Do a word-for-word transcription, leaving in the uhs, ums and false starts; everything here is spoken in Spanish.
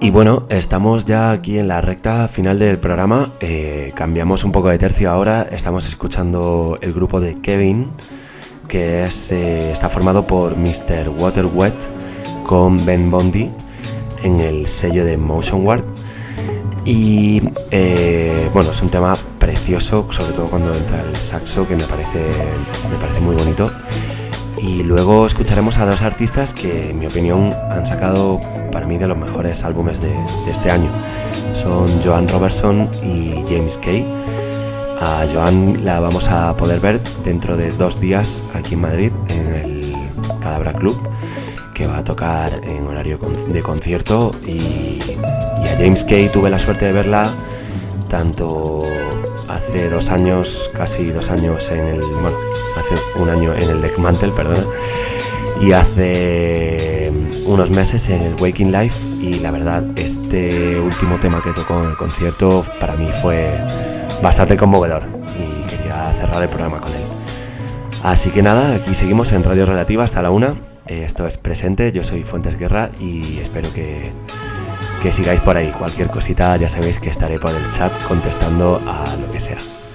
Y bueno, estamos ya aquí en la recta final del programa. Eh, cambiamos un poco de tercio ahora. Estamos escuchando el grupo de Kevin, que es, eh, está formado por mister Waterwet con Ben Bondi en el sello de Motion Ward. Y eh, bueno, es un tema precioso, sobre todo cuando entra el saxo, que me parece, me parece muy bonito. Y luego escucharemos a dos artistas que, en mi opinión, han sacado para mí de los mejores álbumes de, de este año. Son Joan Robertson y James Kay. A Joan la vamos a poder ver dentro de dos días aquí en Madrid, en el Cadabra Club, que va a tocar en horario de concierto. Y, y a James Kay tuve la suerte de verla tanto hace dos años, casi dos años en el, bueno, hace un año en el Deckmantel, perdona, y hace unos meses en el Waking Life. Y la verdad, este último tema que tocó en el concierto para mí fue bastante conmovedor y quería cerrar el programa con él. Así que nada, aquí seguimos en Radio Relativa hasta la una. Esto es Presente, yo soy Fuentes Guerra y espero que, que sigáis por ahí. Cualquier cosita ya sabéis que estaré por el chat contestando a lo que sea.